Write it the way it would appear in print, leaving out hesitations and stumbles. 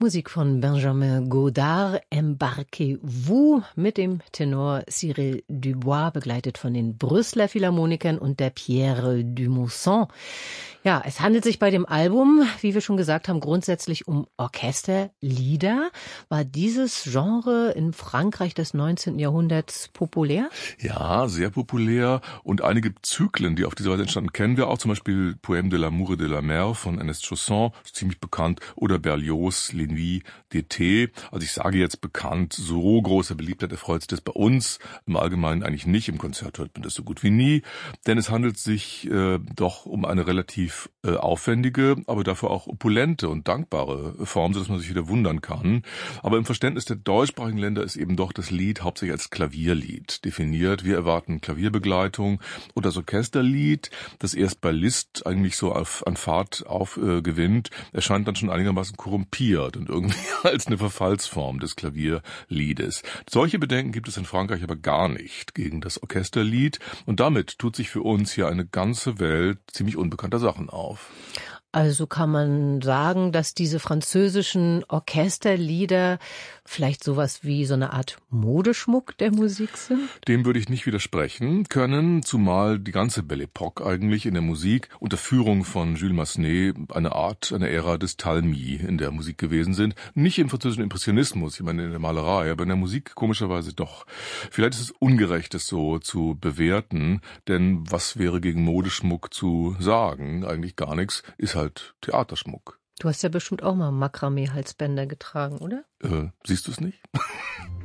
Musik von Benjamin Godard, Embarquez-vous, mit dem Tenor Cyril Dubois, begleitet von den Brüsseler Philharmonikern und der Pierre Dumousson. Ja, es handelt sich bei dem Album, wie wir schon gesagt haben, grundsätzlich um Orchesterlieder. War dieses Genre in Frankreich des 19. Jahrhunderts populär? Ja, sehr populär. Und einige Zyklen, die auf diese Weise entstanden, kennen wir auch. Zum Beispiel Poème de l'amour et de la mer von Ernest Chausson, ziemlich bekannt. Oder Berlioz, Les Nuits d'été. Also ich sage jetzt bekannt, so große Beliebtheit erfreut sich das bei uns im Allgemeinen eigentlich nicht. Im Konzert hört man das so gut wie nie. Denn es handelt sich doch um eine relativ aufwendige, aber dafür auch opulente und dankbare Form, sodass man sich wieder wundern kann. Aber im Verständnis der deutschsprachigen Länder ist eben doch das Lied hauptsächlich als Klavierlied definiert. Wir erwarten Klavierbegleitung und das Orchesterlied, das erst bei Liszt eigentlich so an Fahrt aufgewinnt, erscheint dann schon einigermaßen korrumpiert und irgendwie als eine Verfallsform des Klavierliedes. Solche Bedenken gibt es in Frankreich aber gar nicht gegen das Orchesterlied und damit tut sich für uns hier eine ganze Welt ziemlich unbekannter Sachen auf. Also kann man sagen, dass diese französischen Orchesterlieder vielleicht sowas wie so eine Art Modeschmuck der Musik sind? Dem würde ich nicht widersprechen können, zumal die ganze Belle Époque eigentlich in der Musik unter Führung von Jules Massenet eine Ära des Talmis in der Musik gewesen sind. Nicht im französischen Impressionismus, ich meine in der Malerei, aber in der Musik komischerweise doch. Vielleicht ist es ungerecht, es so zu bewerten, denn was wäre gegen Modeschmuck zu sagen? Eigentlich gar nichts, ist halt Theaterschmuck. Du hast ja bestimmt auch mal Makramee-Halsbänder getragen, oder? Siehst du es nicht?